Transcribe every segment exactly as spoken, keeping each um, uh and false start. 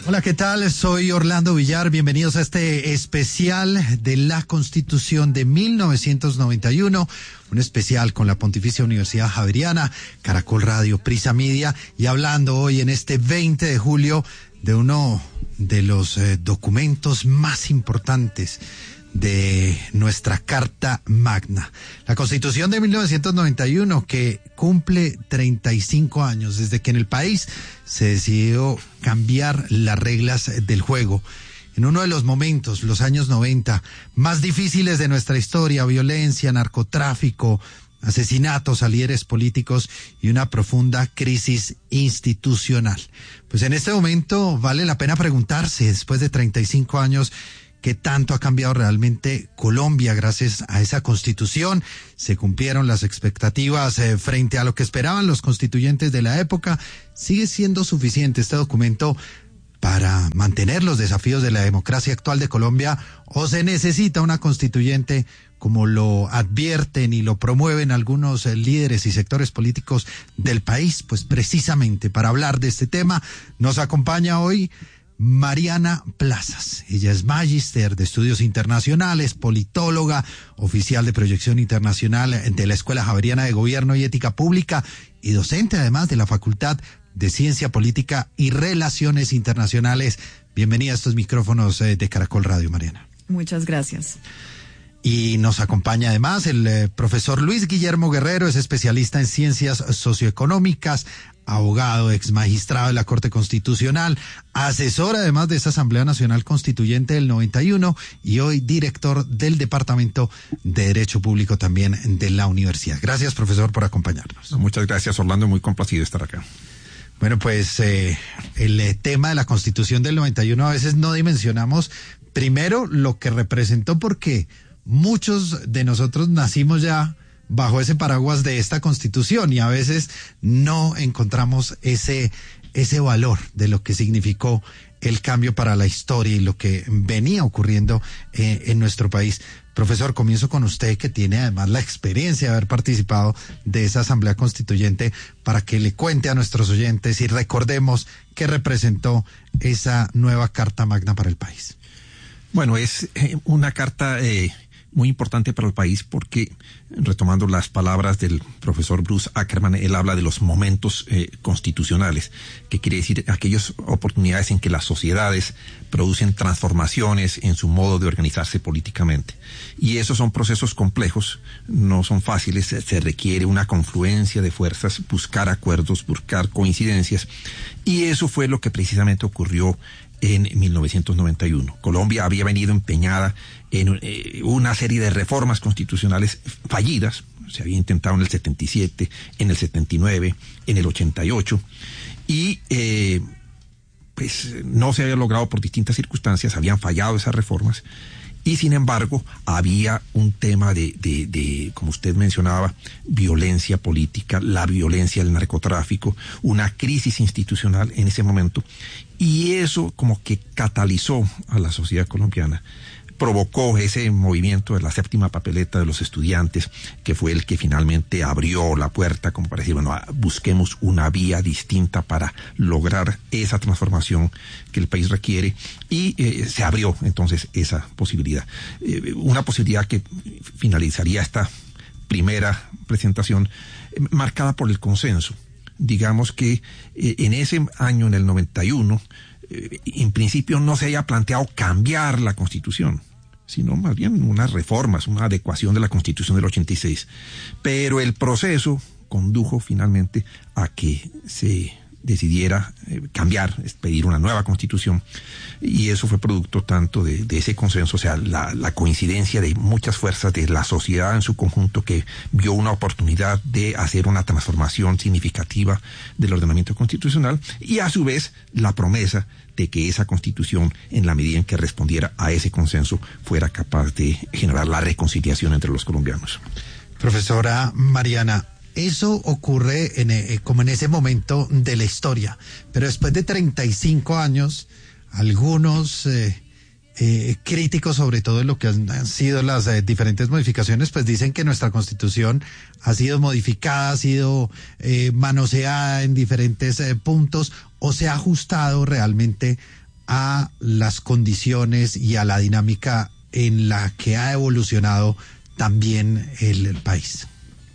Hola, ¿qué tal? Soy Orlando Villar. Bienvenidos a este especial de la Constitución de mil novecientos noventa y uno. Un especial con la Pontificia Universidad Javeriana, Caracol Radio, Prisa Media, y hablando hoy en este veinte de julio de uno de los eh, documentos más importantes de nuestra Carta Magna, la Constitución de mil novecientos noventa y uno, que cumple treinta y cinco años desde que en el país se decidió cambiar las reglas del juego. En uno de los momentos, los años noventa, más difíciles de nuestra historia: violencia, narcotráfico, asesinatos a líderes políticos y una profunda crisis institucional. Pues en este momento vale la pena preguntarse, después de treinta y cinco años, ¿qué tanto ha cambiado realmente Colombia gracias a esa Constitución? ¿Se cumplieron las expectativas eh, frente a lo que esperaban los constituyentes de la época? ¿Sigue siendo suficiente este documento para mantener los desafíos de la democracia actual de Colombia, o se necesita una constituyente, como lo advierten y lo promueven algunos eh, líderes y sectores políticos del país? Pues precisamente para hablar de este tema nos acompaña hoy Mariana Plazas. Ella es magíster de estudios internacionales, politóloga, oficial de proyección internacional de la Escuela Javeriana de Gobierno y Ética Pública y docente además de la Facultad de Ciencia Política y Relaciones Internacionales. Bienvenida a estos micrófonos de Caracol Radio, Mariana. Muchas gracias. Y nos acompaña además el eh, profesor Luis Guillermo Guerrero, es especialista en ciencias socioeconómicas, abogado, ex magistrado de la Corte Constitucional, asesor además de esa Asamblea Nacional Constituyente del noventa y uno y hoy director del Departamento de Derecho Público también de la universidad. Gracias, profesor, por acompañarnos. Muchas gracias, Orlando, muy complacido de estar acá. Bueno, pues eh, el eh, tema de la Constitución del noventa y uno a veces no dimensionamos primero lo que representó, porque muchos de nosotros nacimos ya bajo ese paraguas de esta Constitución y a veces no encontramos ese, ese valor de lo que significó el cambio para la historia y lo que venía ocurriendo eh, en nuestro país. Profesor, comienzo con usted, que tiene además la experiencia de haber participado de esa Asamblea Constituyente, para que le cuente a nuestros oyentes y recordemos qué representó esa nueva Carta Magna para el país. Bueno, es eh, una carta eh, muy importante para el país porque, retomando las palabras del profesor Bruce Ackerman, él habla de los momentos eh, constitucionales, que quiere decir aquellas oportunidades en que las sociedades producen transformaciones en su modo de organizarse políticamente. Y esos son procesos complejos, no son fáciles, se requiere una confluencia de fuerzas, buscar acuerdos, buscar coincidencias, y eso fue lo que precisamente ocurrió en mil novecientos noventa y uno. Colombia había venido empeñada en eh, una serie de reformas constitucionales fallidas. Se había intentado en el setenta y siete, en el setenta y nueve, en el ochenta y ocho, y eh, pues no se había logrado por distintas circunstancias, habían fallado esas reformas, y sin embargo había un tema de, de, de, como usted mencionaba, violencia política, la violencia del narcotráfico, una crisis institucional en ese momento, y eso como que catalizó a la sociedad colombiana, provocó ese movimiento de la séptima papeleta de los estudiantes, que fue el que finalmente abrió la puerta como para decir, bueno, busquemos una vía distinta para lograr esa transformación que el país requiere, y eh, se abrió entonces esa posibilidad. Eh, una posibilidad que finalizaría esta primera presentación eh, marcada por el consenso. Digamos que eh, en ese año, en el noventa y uno, eh, en principio no se haya planteado cambiar la Constitución, sino más bien unas reformas, una adecuación de la Constitución del ochenta y seis. Pero el proceso condujo finalmente a que se decidiera eh, cambiar, pedir una nueva Constitución, y eso fue producto tanto de, de ese consenso, o sea, la, la coincidencia de muchas fuerzas de la sociedad en su conjunto, que vio una oportunidad de hacer una transformación significativa del ordenamiento constitucional, y a su vez la promesa de que esa Constitución, en la medida en que respondiera a ese consenso, fuera capaz de generar la reconciliación entre los colombianos. Profesora Mariana, eso ocurre en, eh, como en ese momento de la historia, pero después de treinta y cinco años, algunos eh, eh, críticos, sobre todo en lo que han, han sido las eh, diferentes modificaciones, pues dicen que nuestra Constitución ha sido modificada, ha sido eh, manoseada en diferentes eh, puntos, o se ha ajustado realmente a las condiciones y a la dinámica en la que ha evolucionado también el, el país?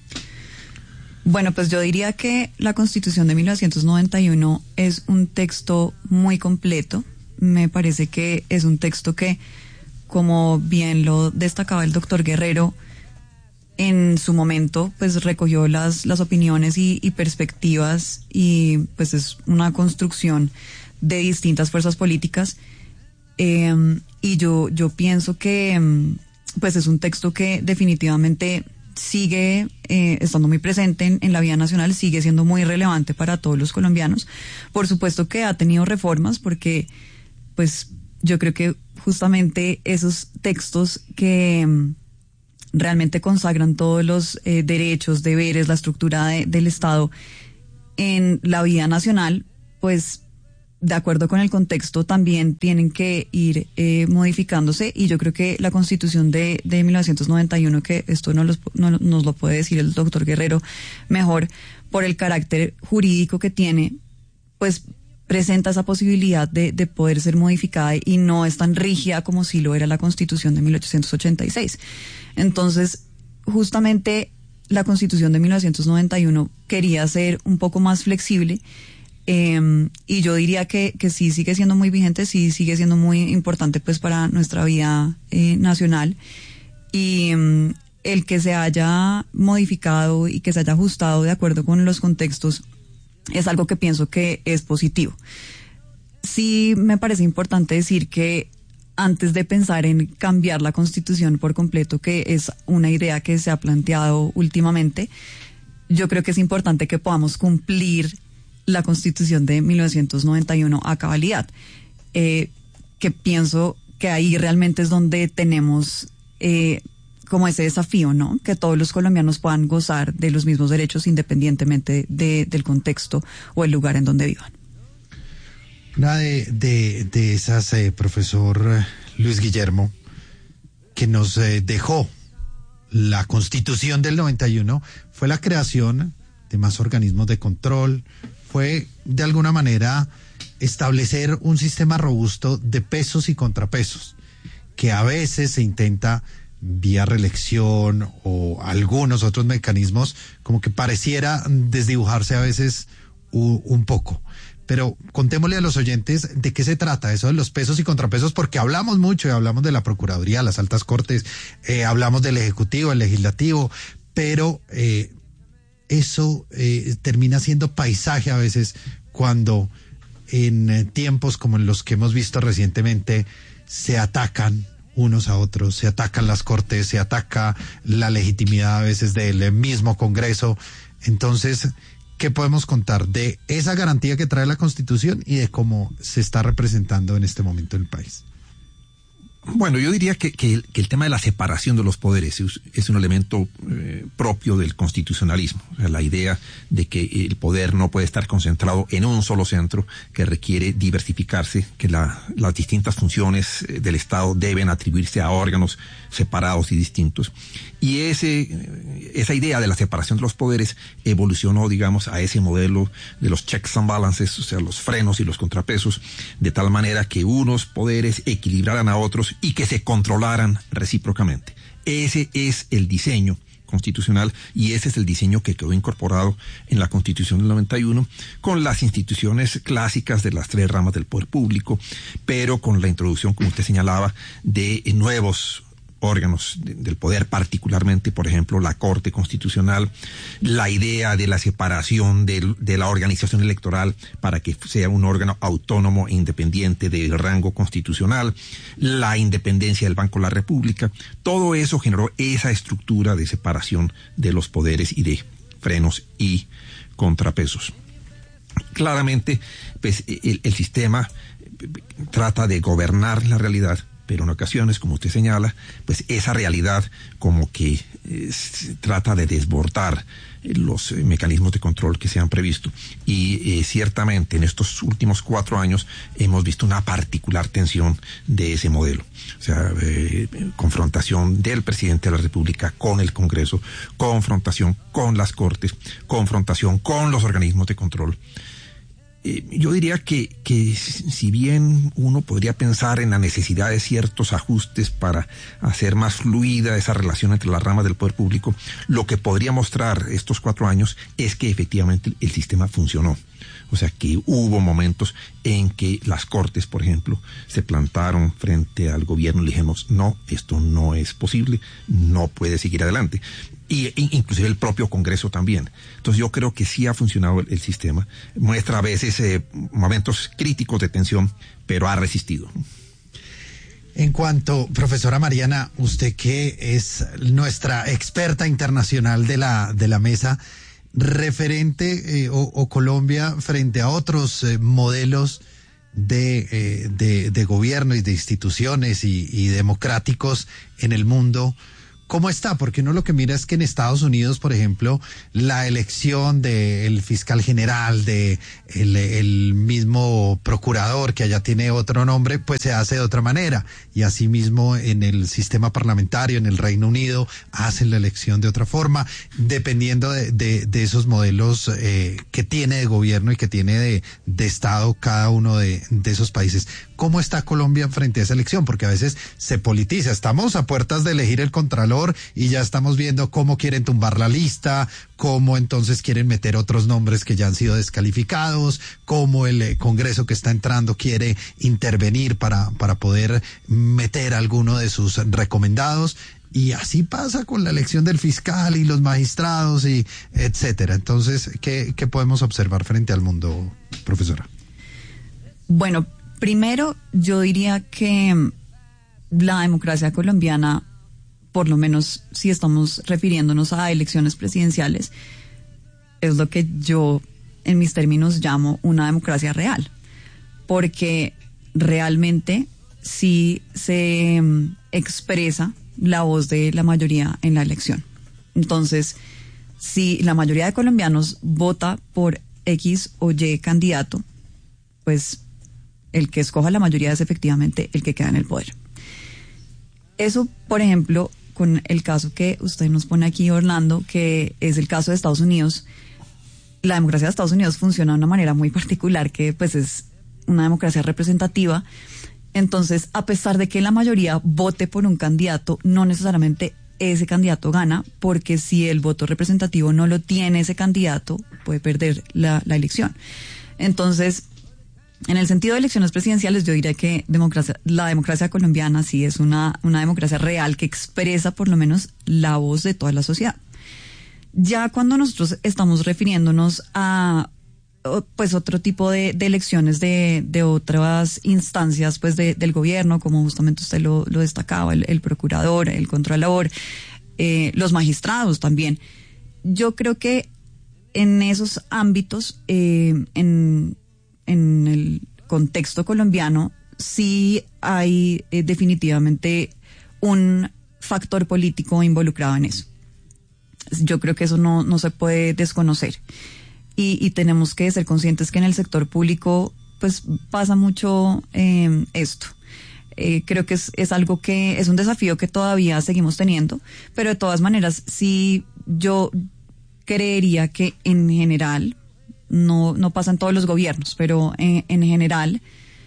Bueno, pues yo diría que la Constitución de mil novecientos noventa y uno es un texto muy completo. Me parece que es un texto que, como bien lo destacaba el doctor Guerrero, en su momento pues recogió las, las opiniones y, y perspectivas, y pues es una construcción de distintas fuerzas políticas, eh, y yo, yo pienso que pues es un texto que definitivamente sigue eh, estando muy presente en, en la vida nacional, sigue siendo muy relevante para todos los colombianos. Por supuesto que ha tenido reformas, porque pues yo creo que justamente esos textos que um, realmente consagran todos los eh, derechos, deberes, la estructura de, del Estado en la vida nacional, pues de acuerdo con el contexto también tienen que ir eh, modificándose, y yo creo que la Constitución de, de mil novecientos noventa y uno, que esto no, los, no nos lo puede decir el doctor Guerrero mejor, por el carácter jurídico que tiene, pues presenta esa posibilidad de, de poder ser modificada, y no es tan rígida como si lo era la Constitución de mil ochocientos ochenta y seis. Entonces, justamente la Constitución de mil novecientos noventa y uno quería ser un poco más flexible, eh, y yo diría que, que sí sigue siendo muy vigente, sí sigue siendo muy importante pues para nuestra vida eh, nacional, y um, el que se haya modificado y que se haya ajustado de acuerdo con los contextos es algo que pienso que es positivo. Sí me parece importante decir que antes de pensar en cambiar la Constitución por completo, que es una idea que se ha planteado últimamente, yo creo que es importante que podamos cumplir la Constitución de mil novecientos noventa y uno a cabalidad, eh, que pienso que ahí realmente es donde tenemos eh, como ese desafío, ¿no? Que todos los colombianos puedan gozar de los mismos derechos independientemente de, del contexto o el lugar en donde vivan. Una de, de, de esas, eh, profesor Luis Guillermo, que nos eh, dejó la Constitución del noventa y uno, fue la creación de más organismos de control, fue de alguna manera establecer un sistema robusto de pesos y contrapesos, que a veces se intenta vía reelección o algunos otros mecanismos, como que pareciera desdibujarse a veces u, un poco. Pero contémosle a los oyentes de qué se trata eso de los pesos y contrapesos, porque hablamos mucho y hablamos de la Procuraduría, las altas cortes, eh, hablamos del Ejecutivo, el Legislativo, pero eh, eso eh, termina siendo paisaje a veces cuando en eh, tiempos como en los que hemos visto recientemente se atacan unos a otros, se atacan las cortes, se ataca la legitimidad a veces del mismo Congreso. Entonces, ¿qué podemos contar de esa garantía que trae la Constitución y de cómo se está representando en este momento el país? Bueno, yo diría que, que, el, que el tema de la separación de los poderes es, es un elemento eh, propio del constitucionalismo. O sea, la idea de que el poder no puede estar concentrado en un solo centro, que requiere diversificarse, que la, las distintas funciones del Estado deben atribuirse a órganos separados y distintos. Y ese, esa idea de la separación de los poderes evolucionó, digamos, a ese modelo de los checks and balances, o sea, los frenos y los contrapesos, de tal manera que unos poderes equilibraran a otros y que se controlaran recíprocamente. Ese es el diseño constitucional, y ese es el diseño que quedó incorporado en la Constitución del noventa y uno, con las instituciones clásicas de las tres ramas del poder público, pero con la introducción, como usted señalaba, de nuevos órganos de, del poder, particularmente, por ejemplo, la Corte Constitucional, la idea de la separación de, de la organización electoral para que sea un órgano autónomo e independiente del rango constitucional, la independencia del Banco de la República. Todo eso generó esa estructura de separación de los poderes y de frenos y contrapesos. Claramente, pues, el, el sistema trata de gobernar la realidad, pero en ocasiones, como usted señala, pues esa realidad como que eh, trata de desbordar los eh, mecanismos de control que se han previsto. Y eh, ciertamente en estos últimos cuatro años hemos visto una particular tensión de ese modelo. O sea, eh, confrontación del presidente de la República con el Congreso, confrontación con las Cortes, confrontación con los organismos de control. Eh, yo diría que, que si bien uno podría pensar en la necesidad de ciertos ajustes para hacer más fluida esa relación entre las ramas del poder público, lo que podría mostrar estos cuatro años es que efectivamente el sistema funcionó. O sea, que hubo momentos en que las Cortes, por ejemplo, se plantaron frente al gobierno y le dijimos, no, esto no es posible, no puede seguir adelante. Y inclusive el propio Congreso también. Entonces yo creo que sí ha funcionado el, el sistema. Muestra a veces eh, momentos críticos de tensión, pero ha resistido. En cuanto, profesora Mariana, usted que es nuestra experta internacional de la, de la mesa, referente eh, o, o Colombia frente a otros eh, modelos de, eh, de, de gobierno y de instituciones y, y democráticos en el mundo, ¿cómo está? Porque uno lo que mira es que en Estados Unidos, por ejemplo, la elección del fiscal general, de el, el mismo procurador, que allá tiene otro nombre, pues se hace de otra manera. Y asimismo en el sistema parlamentario, en el Reino Unido, hacen la elección de otra forma, dependiendo de, de, de esos modelos eh, que tiene de gobierno y que tiene de, de Estado cada uno de, de esos países. ¿Cómo está Colombia frente a esa elección? Porque a veces se politiza. Estamos a puertas de elegir el Contralor y ya estamos viendo cómo quieren tumbar la lista, cómo entonces quieren meter otros nombres que ya han sido descalificados, cómo el eh, Congreso que está entrando quiere intervenir para, para poder meter alguno de sus recomendados. Y así pasa con la elección del fiscal y los magistrados y etcétera. Entonces, ¿qué, qué podemos observar frente al mundo, profesora? Bueno, primero, yo diría que la democracia colombiana, por lo menos si estamos refiriéndonos a elecciones presidenciales, es lo que yo en mis términos llamo una democracia real, porque realmente sí se expresa la voz de la mayoría en la elección. Entonces, si la mayoría de colombianos vota por X o Y candidato, pues el que escoja la mayoría es efectivamente el que queda en el poder. Eso, por ejemplo, con el caso que usted nos pone aquí, Orlando, que es el caso de Estados Unidos. La democracia de Estados Unidos funciona de una manera muy particular, que pues es una democracia representativa. Entonces, a pesar de que la mayoría vote por un candidato, no necesariamente ese candidato gana, porque si el voto representativo no lo tiene ese candidato, puede perder la, la elección. Entonces, en el sentido de elecciones presidenciales, yo diría que democracia, la democracia colombiana sí es una, una democracia real que expresa por lo menos la voz de toda la sociedad. Ya cuando nosotros estamos refiriéndonos a pues otro tipo de, de elecciones de, de otras instancias pues de, del gobierno, como justamente usted lo, lo destacaba, el, el procurador, el contralor, eh, los magistrados también. Yo creo que en esos ámbitos, eh, en en el contexto colombiano, sí hay eh, definitivamente un factor político involucrado en eso. Yo creo que eso no, no se puede desconocer. Y, y tenemos que ser conscientes que en el sector público pues pasa mucho eh, esto. Eh, creo que es, es algo que es un desafío que todavía seguimos teniendo, pero de todas maneras sí yo creería que en general, No, no pasa en todos los gobiernos, pero en, en general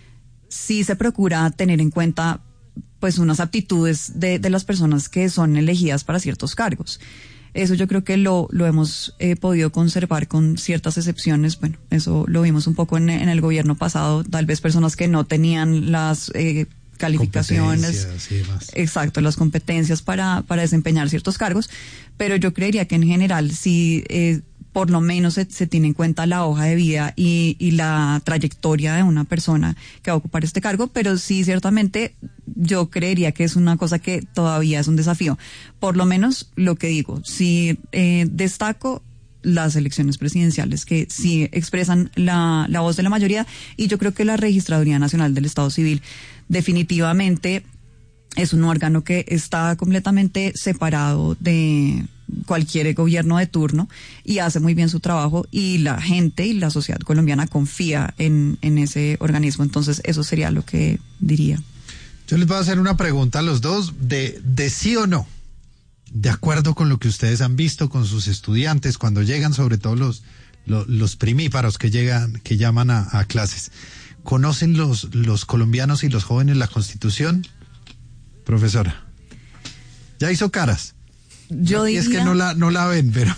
sí se procura tener en cuenta pues unas aptitudes de, de las personas que son elegidas para ciertos cargos. Eso yo creo que lo, lo hemos eh, podido conservar con ciertas excepciones. Bueno, eso lo vimos un poco en, en el gobierno pasado, tal vez personas que no tenían las eh, calificaciones, exacto, las competencias para, para desempeñar ciertos cargos, pero yo creería que en general sí eh, por lo menos se, se tiene en cuenta la hoja de vida y, y la trayectoria de una persona que va a ocupar este cargo, pero sí, ciertamente, yo creería que es una cosa que todavía es un desafío. Por lo menos, lo que digo, sí eh, destaco las elecciones presidenciales que sí expresan la, la voz de la mayoría, y yo creo que la Registraduría Nacional del Estado Civil definitivamente es un órgano que está completamente separado de cualquier gobierno de turno y hace muy bien su trabajo, y la gente y la sociedad colombiana confía en, en ese organismo. Entonces eso sería lo que diría. Yo les voy a hacer una pregunta a los dos de, de sí o no, de acuerdo con lo que ustedes han visto con sus estudiantes cuando llegan, sobre todo los, lo, los primíparos que llegan, que llaman a, a clases. ¿Conocen los, los colombianos y los jóvenes la Constitución? Profesora. Ya hizo caras. Yo diría, y es que no la, no la ven, pero...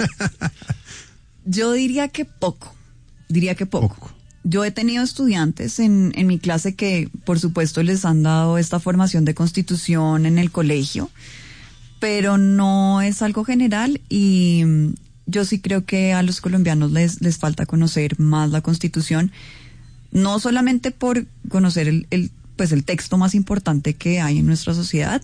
yo diría que poco. Diría que poco. poco. Yo he tenido estudiantes en, en mi clase que, por supuesto, les han dado esta formación de Constitución en el colegio, pero no es algo general y yo sí creo que a los colombianos les, les falta conocer más la Constitución, no solamente por conocer el, el, pues el texto más importante que hay en nuestra sociedad,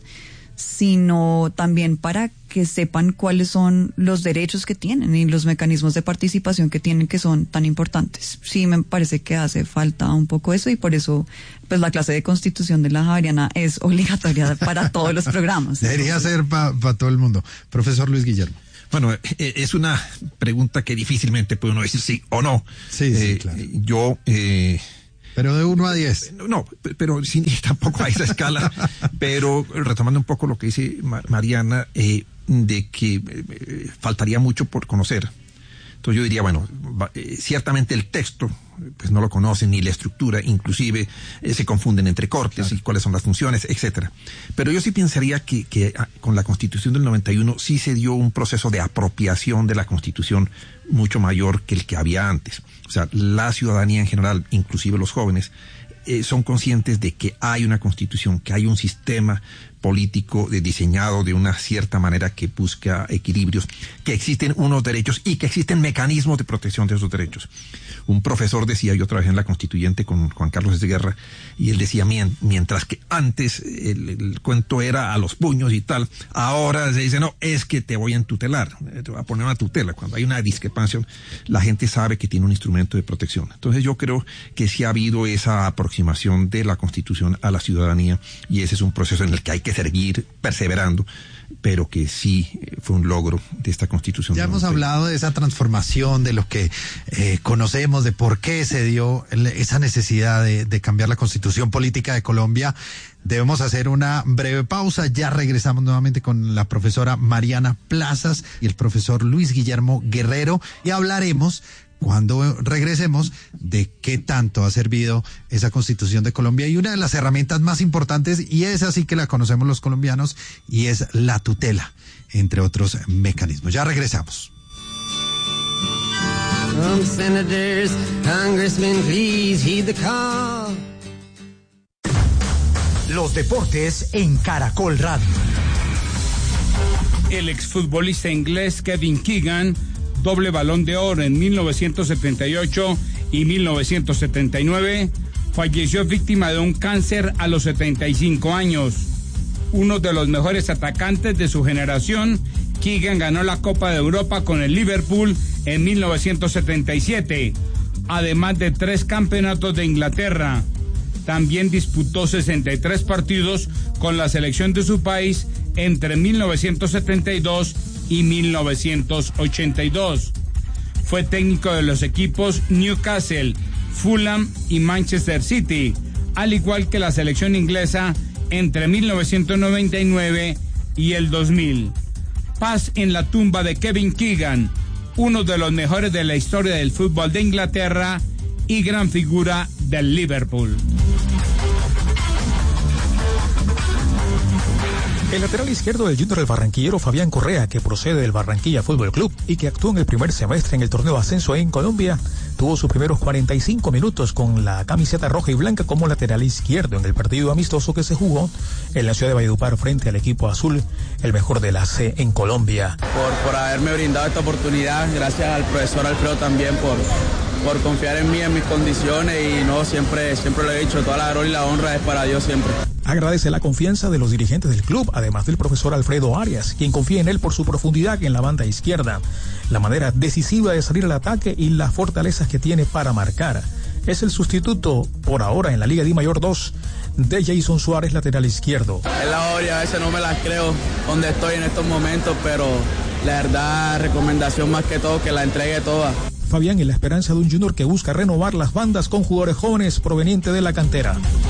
sino también para que sepan cuáles son los derechos que tienen y los mecanismos de participación que tienen, que son tan importantes. Sí, me parece que hace falta un poco eso y por eso pues la clase de Constitución de la Javeriana es obligatoria para todos los programas. Debería ser para pa todo el mundo. Profesor Luis Guillermo. Bueno, es una pregunta que difícilmente puede uno decir sí o no. Sí, sí, eh, claro. Yo... Eh, Pero de uno a diez. No, pero sí, tampoco a esa escala. Pero retomando un poco lo que dice Mariana, eh, de que eh, faltaría mucho por conocer. Entonces yo diría, bueno, eh, ciertamente el texto, pues no lo conocen, ni la estructura, inclusive eh, se confunden entre cortes, claro, y cuáles son las funciones, etcétera. Pero yo sí pensaría que, que con la Constitución del noventa y uno sí se dio un proceso de apropiación de la Constitución mucho mayor que el que había antes. O sea, la ciudadanía en general, inclusive los jóvenes, eh, son conscientes de que hay una Constitución, que hay un sistema político de diseñado de una cierta manera que busca equilibrios, que existen unos derechos y que existen mecanismos de protección de esos derechos. Un profesor decía, yo trabajé en la Constituyente con Juan Carlos de Guerra, y él decía, mientras que antes el, el cuento era a los puños y tal, ahora se dice, no, es que te voy a entutelar, te voy a poner una tutela. Cuando hay una discrepancia, la gente sabe que tiene un instrumento de protección. Entonces yo creo que sí ha habido esa aproximación de la Constitución a la ciudadanía, y ese es un proceso en el que hay que seguir perseverando, pero que sí fue un logro de esta Constitución. Ya hemos hablado de esa transformación, de lo que eh, conocemos, de por qué se dio esa necesidad de, de cambiar la Constitución política de Colombia. Debemos hacer una breve pausa. Ya regresamos nuevamente con la profesora Mariana Plazas y el profesor Luis Guillermo Guerrero y hablaremos, cuando regresemos, de qué tanto ha servido esa Constitución de Colombia y una de las herramientas más importantes, y es así que la conocemos los colombianos, y es la tutela, entre otros mecanismos. Ya regresamos. Um, senators, congressmen, please heed the call. Los deportes en Caracol Radio. El exfutbolista inglés Kevin Keegan, doble Balón de Oro en mil novecientos setenta y ocho y mil novecientos setenta y nueve, falleció víctima de un cáncer a los setenta y cinco años. Uno de los mejores atacantes de su generación, Keegan ganó la Copa de Europa con el Liverpool en mil novecientos setenta y siete, además de tres campeonatos de Inglaterra. También disputó sesenta y tres partidos con la selección de su país entre mil novecientos setenta y dos y mil novecientos ochenta y dos. Fue técnico de los equipos Newcastle, Fulham y Manchester City, al igual que la selección inglesa entre mil novecientos noventa y nueve y el dos mil. Paz en la tumba de Kevin Keegan, uno de los mejores de la historia del fútbol de Inglaterra y gran figura del Liverpool. El lateral izquierdo del Junior del barranquillero Fabián Correa, que procede del Barranquilla Fútbol Club y que actuó en el primer semestre en el torneo Ascenso en Colombia, tuvo sus primeros cuarenta y cinco minutos con la camiseta roja y blanca como lateral izquierdo en el partido amistoso que se jugó en la ciudad de Valledupar frente al equipo azul, el mejor de la C en Colombia. Por, por haberme brindado esta oportunidad, gracias al profesor Alfredo también por, por confiar en mí, en mis condiciones, y no, siempre, siempre lo he dicho, toda la gloria y la honra es para Dios siempre. Agradece la confianza de los dirigentes del club, además del profesor Alfredo Arias, quien confía en él por su profundidad en la banda izquierda, la manera decisiva de salir al ataque y las fortalezas que tiene para marcar. Es el sustituto, por ahora en la Liga Dimayor dos, de Jason Suárez, lateral izquierdo. Es la hora, a veces no me las creo donde estoy en estos momentos, pero la verdad, recomendación más que todo, que la entregue toda. Fabián es la esperanza de un Junior que busca renovar las bandas con jugadores jóvenes provenientes de la cantera.